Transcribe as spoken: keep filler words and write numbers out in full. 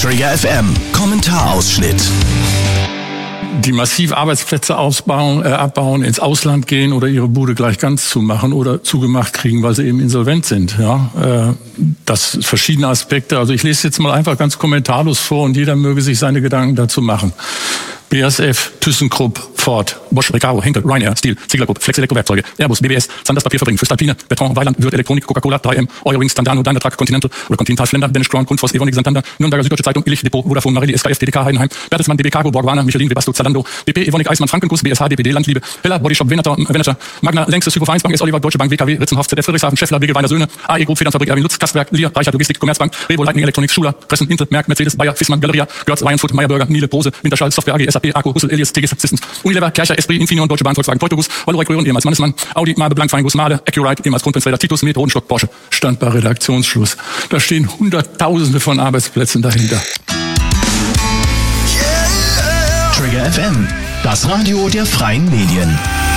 Trigger F M, Kommentarausschnitt. Die massiv Arbeitsplätze ausbauen, äh, abbauen, ins Ausland gehen oder ihre Bude gleich ganz zumachen oder zugemacht kriegen, weil sie eben insolvent sind. Ja, äh, das verschiedene Aspekte. Also ich lese jetzt mal einfach ganz kommentarlos vor und jeder möge sich seine Gedanken dazu machen. B A S F, ThyssenKrupp, Ford, Bosch, Recaro, Henkel, Ryanair, Steel, Ziegler Group, Flex Elektrowerkzeuge, Airbus, B B S, Sanders Papierfabrik, Fürstalpine, Beton, Weiland, Würth Elektronik, Coca-Cola, drei M, Eurowings, Tandano, Daimler Truck, Continental oder Continental Flender, Danish Crown, Grundfos, Evonik, Santander, Nürnberger Süddeutsche Zeitung, Illich, Depot, Vodafone, Marelli, S K F, D D K, Heidenheim, Bertelsmann, D B Cargo, Borgwana, Michelin, Webasto, Zalando, B P, Evonik, Eismann, Frankenguss, B S H, D P D, Landliebe, Heller, Bodyshop, Venator, Venator, Magna, Längstes, Hypo Vereinsbank, S. Oliver, Deutsche Bank, W K W, Ritzenhoff, Z D F, Friedrichshafen, Scheffler, Wegeweiner Söhne, A E Group, Federnfabrik, Erwin Lutz, Kastwerk, Lier, Reichert Logistik, Commerzbank, Revo, Lightning Electronics, Schuler, Pressen, Intel, Merck, Mercedes, Bayer, Fissmann, Galeria, Görz, Weinfood, Meyerburger, Miele, Brose, Winterschall, Software A G, S A P, Akku, Hussel, Elias, T G S Systems, Unilever, Kercher, Esprit, Infineon, Deutsche Bahn, Volkswagen, Teutogus, Valorec, Röhren, ehemals Mannesmann, Audi, Mabe, Blank, Feinguss, Made, Accurite, ehemals Kronprinzfelder, Titus, Med, Rodenstock, Porsche. Stand bei Redaktionsschluss. Da stehen Hunderttausende von Arbeitsplätzen dahinter. Trigger F M, das Radio der freien Medien.